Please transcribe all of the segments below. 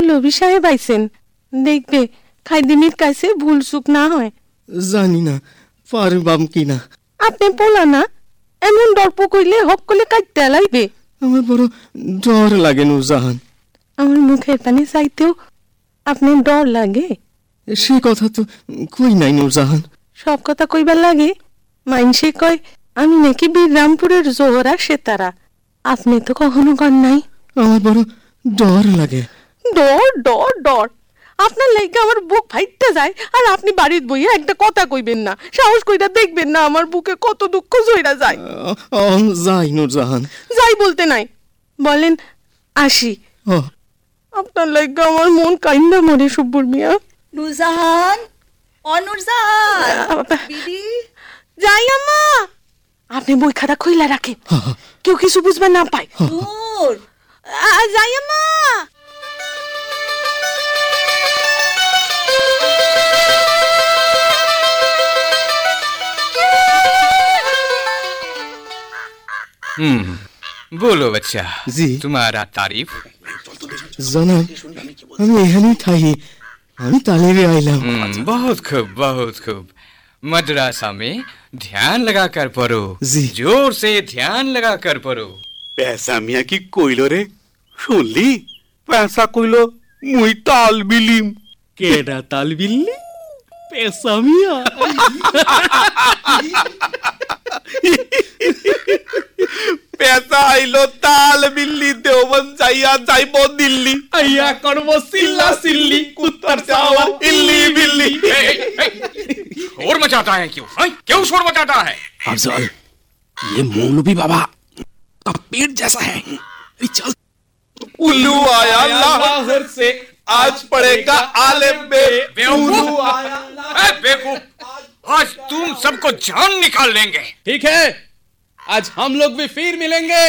মৌলভী সাহেব আইছেন, দেখবে খাইদিমির কাছে ভুল চুক না হয়। জানি না পারবাম কিনা। আপনি পোলা না, এমন দর্প কইলে হক করলে কাটতে লাইবে। আমার বড় ডর লাগে নূরজাহান। আমার মুখের পানে চাইতেও আপনার ডর লাগে? সে কথা তো কই নাই নূরজাহান। সব কথা কইবার লাগে? মাইনসে কয় আমি নাকি বীররামপুরের জোহরা সেতারা। আপনি তো কখনো কর নাই। আমার বড় ডর লাগে। ডর ডর ডর? আপনার লাইগা আমার বুক ফাইটতে যায়, আর আপনি বাড়ির বইয়া একটা কথা কইবেন না, সাহস কইরা দেখবেন না আমার বুকে কত দুঃখ জইরা যায়। যাই নূরজাহান। যাই বলতে নাই, বলেন আসি। আপনার লাইগা আমার মন কাইন্দা মরে সুব্বর মিয়া। নূরজাহান, ও নূরজাহান দিদি। যাই আম্মা। আপনি বই খাতা খুইলা রাখেন, কেউ কিছু বুঝবে না পায়। নূর, যাই আম্মা। बोलो बच्चा। जी। तुम्हारा तारीफ। जनाब, আমি এখানেই থাকি, আমি তালেরে আইলাম। बहुत खूब, बहुत खूब। मदरसा में ध्यान लगा कर पढ़ो। जी। जोर से ध्यान लगा कर पढ़ो। पैसा मिया की কইলো রে, শুনলি? पैसा কইলো মুই তাল বিলিম। কেডা তাল বিল্লি? পেশা মিয়া। पैसा आइलो ताल बिल्ली देवबंद जाइया जाइबो दिल्ली। আইয়া করব সিল্লা সিল্লি, कुत्तर चावा इल्ली बिल्ली। शोर मचाता है क्यों? क्यों शोर मचाता है? अफजल, ये मौलवी बाबा का पेट जैसा है। चल। उल्लू आया लाहौर से, आज पड़ेगा आलिम में। उल्लू आया बेवकूफ, आज तुम सबको जान निकाल लेंगे। ठीक है, आज हम लोग भी फिर मिलेंगे।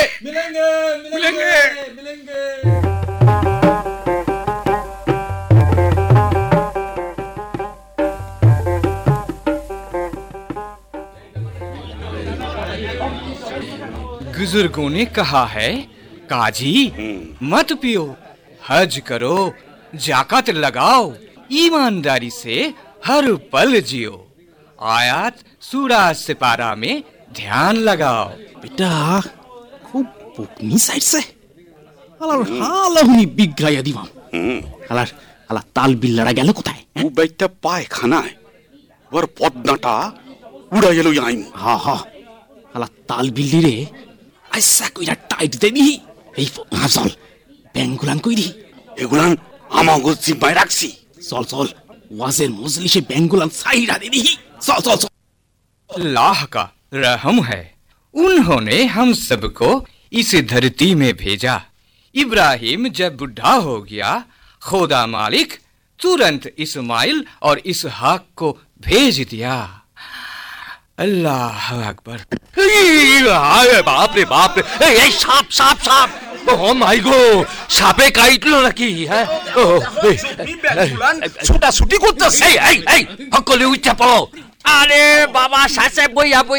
बुजुर्गों ने कहा है, काजी मत पियो, हज करो, जाकत लगाओ, ईमानदारी से हर पल जियो। आयत सूरा सिपारा में ध्यान लगाओ। बेटा खूब पुकनी साइड से আলার হালাহুনি বিগ্রাইয়া দিবাম। আলার আলা তাল বিল্লারা গেল কোথায়? ও বাইটা পায়খানায়, ওর পদ্মাটা উড়া গেল আইন। হা হা, আলা তাল বিল্লি রে আইসা কইরা টাইট দে দিহি। এই চল ব্যাঙ্গুলান কই দিহি। এগুলান আমাগো জিম্মায় রাখছি। চল চল, ওয়াজের মজলিসে ব্যাঙ্গুলান সাইরা দে দিহি। চল চল চল। अल्लाह का रहम है, उन्होंने हम सबको इस धरती में भेजा। इब्राहिम जब बुढ़ा हो गया, खुदा मालिक तुरंत इस्माइल और इसहाक को भेज दिया। अल्लाह अकबर। बाप रे बाप रे, সাপ সাপ সাপ। ও মাই গো, সাপে কাইটলো নাকি? হ্যাঁ, ছুটাছুটি করতেছে। এই সকলে উঠে পড়ো। আরে বাবা, সাসে বইয়া